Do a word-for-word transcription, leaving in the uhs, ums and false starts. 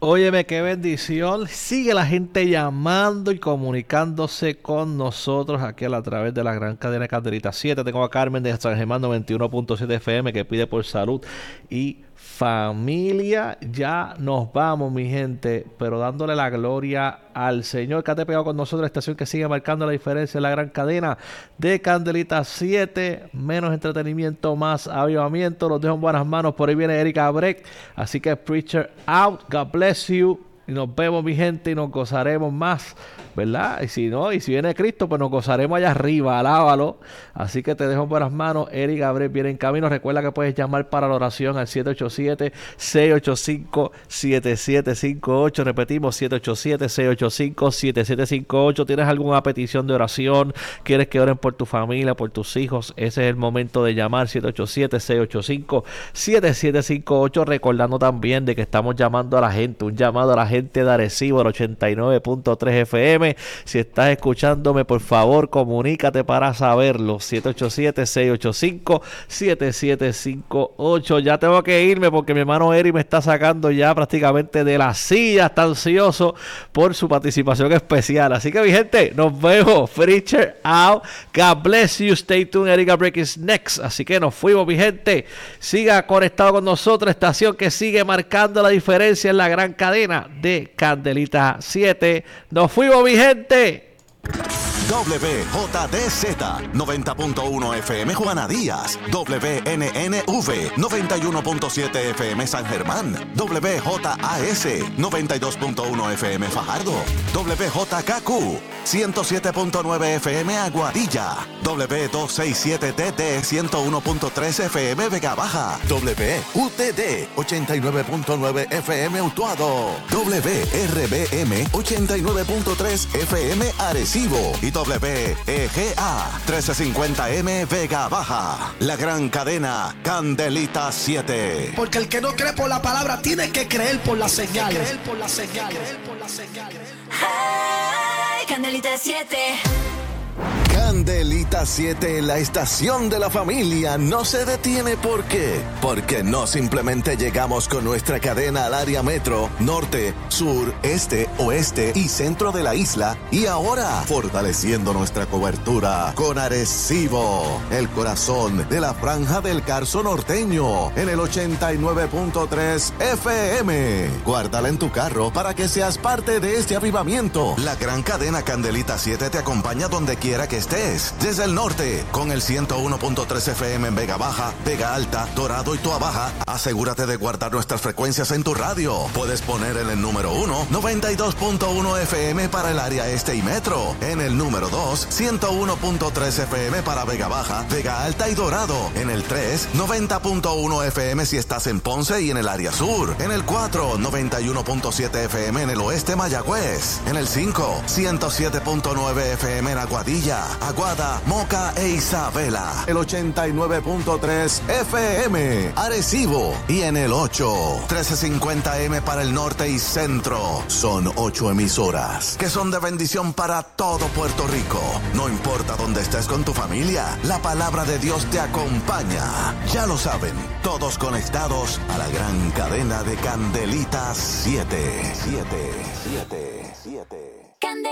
Óyeme, qué bendición. Sigue la gente llamando y comunicándose con nosotros aquí a través de la gran cadena Candelita siete. Tengo a Carmen de San Germán noventa y uno punto siete F M que pide por salud y familia. Ya nos vamos, mi gente, pero dándole la gloria al Señor que ha pegado con nosotros, la estación que sigue marcando la diferencia en la gran cadena de Candelita siete. Menos entretenimiento, más avivamiento. Los dejo en buenas manos. Por ahí viene Erika Brecht. Así que Preacher out. God bless you. Y nos vemos, mi gente, y nos gozaremos más, ¿verdad? Y si no, y si viene Cristo, pues nos gozaremos allá arriba, alábalo. Así que te dejo en buenas manos. Eric Gabriel viene en camino. Recuerda que puedes llamar para la oración al siete ocho siete, seis ocho cinco, siete siete cinco ocho. Repetimos, siete ocho siete, seis ocho cinco, siete siete cinco ocho. ¿Tienes alguna petición de oración? ¿Quieres que oren por tu familia, por tus hijos? Ese es el momento de llamar, siete ocho siete, seis ocho cinco, siete siete cinco ocho. Recordando también de que estamos llamando a la gente, un llamado a la gente gente de Arecibo, el ochenta y nueve punto tres F M. Si estás escuchándome, por favor, comunícate para saberlo. siete ocho siete, seis ocho cinco, siete siete cinco ocho. Ya tengo que irme porque mi hermano Eri me está sacando ya prácticamente de la silla. Está ansioso por su participación especial. Así que, mi gente, nos vemos. Preacher out. God bless you. Stay tuned. Erika Break is next. Así que nos fuimos, mi gente. Siga conectado con nosotros. Estación que sigue marcando la diferencia en la gran cadena de Candelita siete. Nos fuimos, mi gente. W J D Z noventa punto uno F M Juana Díaz, W N N V noventa y uno punto siete F M San Germán, W J A S noventa y dos punto uno F M Fajardo, W J K Q ciento siete punto nueve F M Aguadilla, W doscientos sesenta y siete T D ciento uno punto tres F M Vega Baja, W U T D ochenta y nueve punto nueve F M Utuado, W R B M ochenta y nueve punto tres F M Arecibo y W E G A trece cincuenta M Vega Baja. La gran cadena Candelita siete. Porque el que no cree por la palabra tiene que creer por las señales. Creer por las señales. Ay, Candelita siete. Candelita siete, la estación de la familia, no se detiene. ¿Por qué? Porque no simplemente llegamos con nuestra cadena al área metro, norte, sur, este, oeste y centro de la isla, y ahora fortaleciendo nuestra cobertura con Arecibo, el corazón de la franja del Carso norteño, en el ochenta y nueve punto tres F M. Guárdala en tu carro para que seas parte de este avivamiento. La gran cadena Candelita siete te acompaña donde quiera que estés, desde el norte con el ciento uno punto tres F M en Vega Baja, Vega Alta, Dorado y Toa Baja. Asegúrate de guardar nuestras frecuencias en tu radio. Puedes poner en el número uno, noventa y dos punto uno F M para el área este y metro. En el número dos, ciento uno punto tres F M para Vega Baja, Vega Alta y Dorado. En el tres, noventa punto uno F M si estás en Ponce y en el área sur. En el cuatro, noventa y uno punto siete F M en el oeste Mayagüez. En el cinco, ciento siete punto nueve F M en Aguadilla, Aguada, Moca e Isabela. El ochenta y nueve punto tres F M Arecibo. Y en el ocho, trece cincuenta M para el norte y centro. Son ocho emisoras que son de bendición para todo Puerto Rico. No importa dónde estés con tu familia, la palabra de Dios te acompaña. Ya lo saben, todos conectados a la gran cadena de Candelita siete. siete. siete.